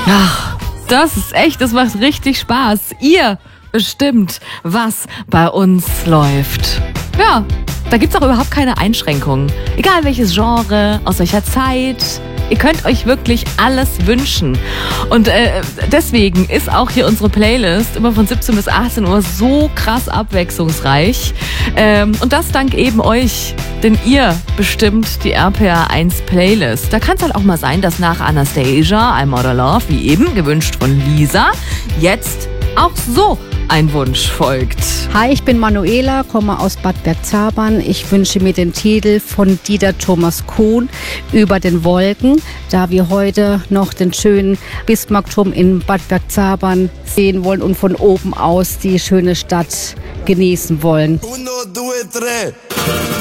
Ach, das macht richtig Spaß. Ihr bestimmt, was bei uns läuft. Ja, da gibt's auch überhaupt keine Einschränkungen. Egal welches Genre, aus welcher Zeit. Ihr könnt euch wirklich alles wünschen. Und deswegen ist auch hier unsere Playlist immer von 17 bis 18 Uhr so krass abwechslungsreich. Und das dank eben euch, denn ihr bestimmt die RPR 1 Playlist. Da kann es halt auch mal sein, dass nach Anastasia, I'm Out of Love, wie eben, gewünscht von Lisa, jetzt auch so ein Wunsch folgt. Hi, ich bin Manuela, komme aus Bad Bergzabern. Ich wünsche mir den Titel von Dieter Thomas Kuhn, Über den Wolken, da wir heute noch den schönen Bismarckturm in Bad Bergzabern sehen wollen und von oben aus die schöne Stadt genießen wollen. 1, 2, 3.